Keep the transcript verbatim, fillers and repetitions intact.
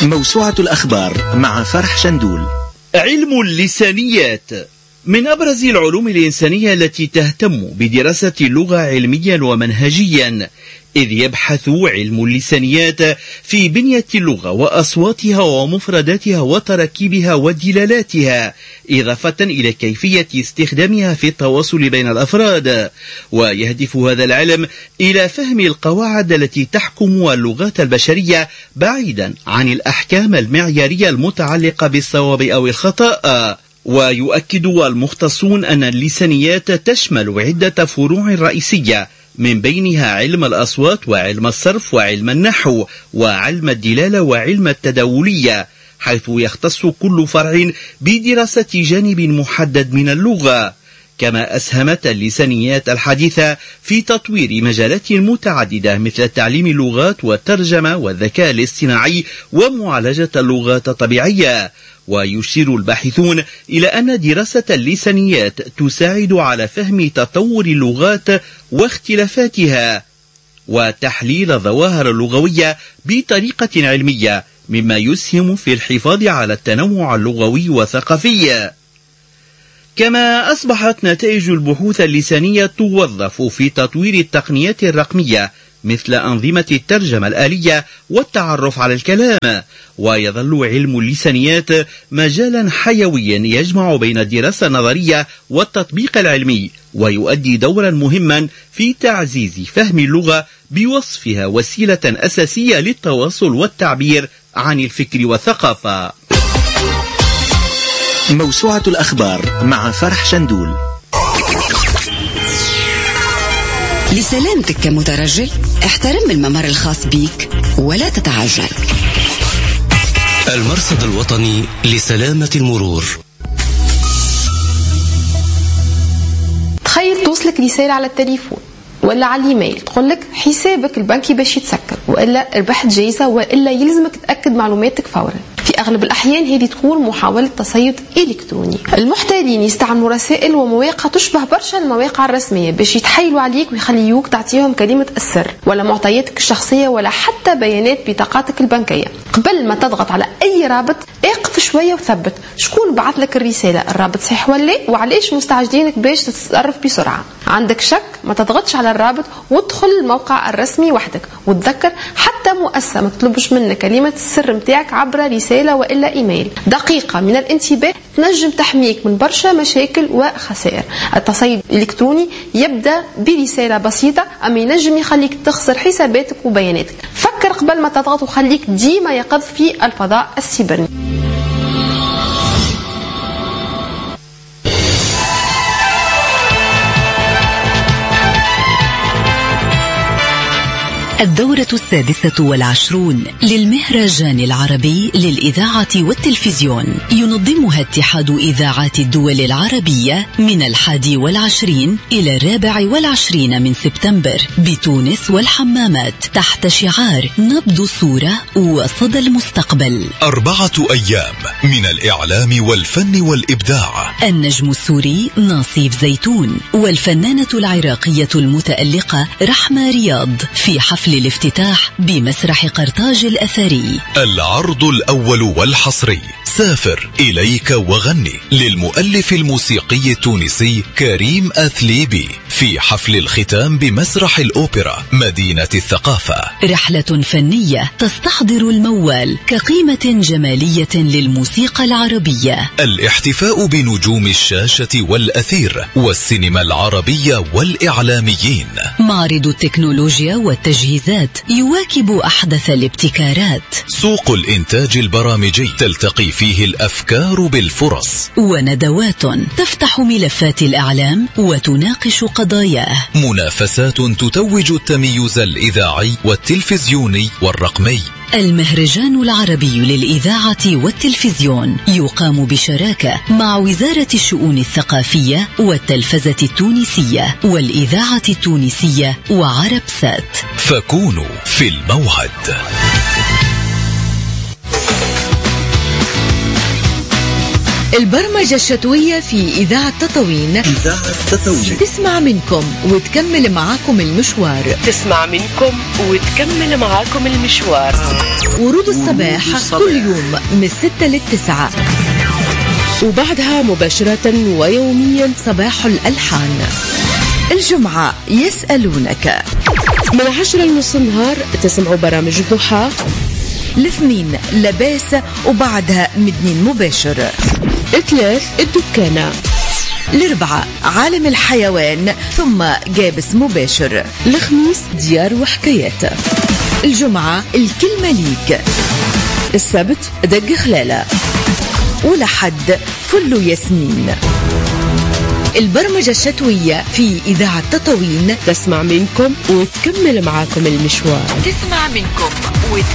موسوعة الأخبار مع فرح شندول. علم اللسانيات من أبرز العلوم الإنسانية التي تهتم بدراسة اللغة علميا ومنهجيا، إذ يبحث علم اللسانيات في بنية اللغة وأصواتها ومفرداتها وتركيبها ودلالاتها، إضافة إلى كيفية استخدامها في التواصل بين الأفراد. ويهدف هذا العلم إلى فهم القواعد التي تحكم اللغات البشرية بعيدا عن الأحكام المعيارية المتعلقة بالصواب أو الخطأ. ويؤكد المختصون أن اللسانيات تشمل عدة فروع رئيسية، من بينها علم الأصوات وعلم الصرف وعلم النحو وعلم الدلالة وعلم التداولية، حيث يختص كل فرع بدراسة جانب محدد من اللغة. كما أسهمت اللسانيات الحديثة في تطوير مجالات متعددة مثل تعليم اللغات والترجمة والذكاء الاصطناعي ومعالجة اللغات الطبيعية. ويشير الباحثون إلى أن دراسة اللسانيات تساعد على فهم تطور اللغات واختلافاتها وتحليل الظواهر اللغوية بطريقة علمية، مما يسهم في الحفاظ على التنوع اللغوي والثقافي. كما أصبحت نتائج البحوث اللسانية توظف في تطوير التقنيات الرقمية مثل أنظمة الترجمة الآلية والتعرف على الكلام. ويظل علم اللسانيات مجالا حيويا يجمع بين الدراسة النظرية والتطبيق العلمي، ويؤدي دورا مهما في تعزيز فهم اللغة بوصفها وسيلة أساسية للتواصل والتعبير عن الفكر والثقافة. موسوعة الأخبار مع فرح شندول. لسلامتك كمترجل، احترم الممر الخاص بيك ولا تتعجل. المرصد الوطني لسلامة المرور. تخيل توصلك رسالة على التليفون ولا على الايميل تقول لك حسابك البنكي باش يتسكر، والا ربحت جايزة، والا يلزمك تأكد معلوماتك فورا. في أغلب الأحيان هذه تكون محاولة تصيد إلكتروني. المحتالين يستعملوا رسائل ومواقع تشبه برشا المواقع الرسمية باش يتحايلوا عليك ويخليوك تعطيهم كلمة السر ولا معطياتك الشخصية ولا حتى بيانات بطاقاتك البنكية. قبل ما تضغط على أي رابط اقف شوية وثبت شكون بعث لك الرسالة، الرابط صحيح ولا، وعليش مستعجلينك باش تتصرف بسرعة. عندك شك ما تضغطش على الرابط وادخل الموقع الرسمي وحدك، وتذكر حتى مؤسسة ما تطلبش منك كلمة السر متاعك عبر رسالة وإلا إيميل. دقيقة من الانتباه تنجم تحميك من برشا مشاكل وخسائر. التصيد الإلكتروني يبدأ برسالة بسيطة، أما ينجم يخليك تخسر حساباتك وبياناتك. فكر قبل ما تضغط وخليك ديما يقظ في الفضاء السيبرني. الدورة السادسة والعشرون للمهرجان العربي للإذاعة والتلفزيون ينظمها اتحاد إذاعات الدول العربية من الحادي والعشرين إلى الرابع والعشرين من سبتمبر بتونس والحمامات، تحت شعار نبض الصورة وصدى المستقبل. أربعة أيام من الإعلام والفن والإبداع. النجم السوري ناصيف زيتون والفنانة العراقية المتألقة رحمة رياض في حفل الافتتاح بمسرح قرطاج الأثري. العرض الأول والحصري سافر إليك وغني للمؤلف الموسيقي التونسي كريم أثليبي في حفل الختام بمسرح الأوبرا مدينة الثقافة. رحلة فنية تستحضر الموال كقيمة جمالية للموسيقى العربية. الاحتفاء بنجوم الشاشة والأثير والسينما العربية والإعلاميين. معرض التكنولوجيا والتجهيزات يواكب أحدث الابتكارات. سوق الإنتاج البرامجي تلتقي فيه الأفكار بالفرص. وندوات تفتح ملفات الإعلام وتناقش قضاياه. منافسات تتوج التميز الإذاعي والتلفزيوني والرقمي. المهرجان العربي للإذاعة والتلفزيون يقام بشراكة مع وزارة الشؤون الثقافية والتلفزة التونسية والإذاعة التونسية وعرب سات. فكونوا في الموعد. البرمجة الشتوية في إذاعة تطاوين. إذاعة تطاوين تسمع منكم وتكمل معاكم المشوار. تسمع منكم وتكمل معاكم المشوار. ورود الصباح, ورود الصباح كل يوم من الستة للتسعة، وبعدها مباشرة ويوميا صباح الألحان. الجمعة يسألونك من عشرة لنص النهار تسمعوا برامج الضحى. الاثنين لباس وبعدها مدنين مباشر. الثلاث الدكانة. الاربعاء عالم الحيوان ثم جابس مباشر. الخميس ديار وحكايات. الجمعة الكلمة ليك. السبت دق خلالة. ولحد فلو ياسمين. البرمجة الشتوية في إذاعة تطاوين. تسمع منكم وتكمل معاكم المشوار. تسمع منكم وت...